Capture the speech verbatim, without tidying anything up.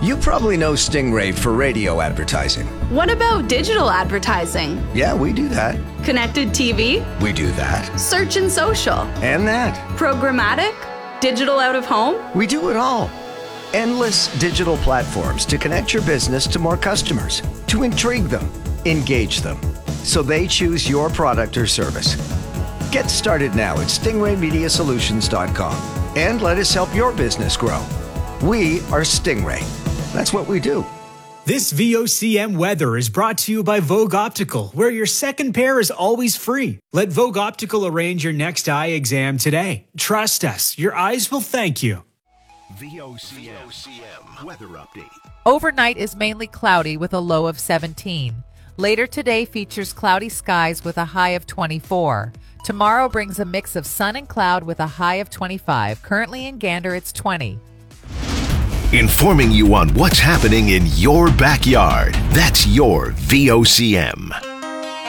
You probably know Stingray for radio advertising. What about digital advertising? Yeah, we do that. Connected T V? We do that. Search and social? And that. Programmatic? Digital out of home? We do it all. Endless digital platforms to connect your business to more customers, to intrigue them, engage them, so they choose your product or service. Get started now at stingray media solutions dot com and let us help your business grow. We are Stingray. That's what we do. This V O C M weather is brought to you by Vogue Optical, where your second pair is always free. Let Vogue Optical arrange your next eye exam today. Trust us, your eyes will thank you. V O C M weather update. Overnight is mainly cloudy with a low of seventeen. Later today features cloudy skies with a high of twenty-four. Tomorrow brings a mix of sun and cloud with a high of twenty-five. Currently in Gander, it's twenty. Informing you on what's happening in your backyard. That's your V O C M.